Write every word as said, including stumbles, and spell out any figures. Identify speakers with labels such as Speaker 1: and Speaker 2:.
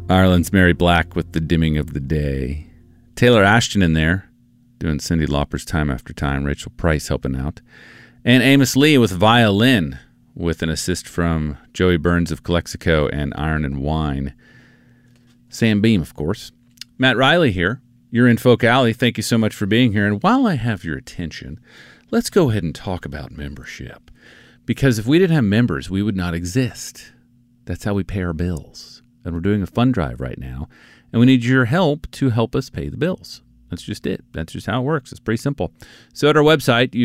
Speaker 1: Ireland's Mary Black with The Dimming of the Day. Taylor Ashton in there, doing Cyndi Lauper's Time After Time. Rachel Price helping out. And Amos Lee with violin, with an assist from Joey Burns of Calexico and Iron and Wine. Sam Beam, of course. Matt Riley here. You're in Folk Alley. Thank you so much for being here. And while I have your attention, let's go ahead and talk about membership. Because if we didn't have members, we would not exist. That's how we pay our bills. And we're doing a fund drive right now. And we need your help to help us pay the bills. That's just it. That's just how it works. It's pretty simple. So at our website, you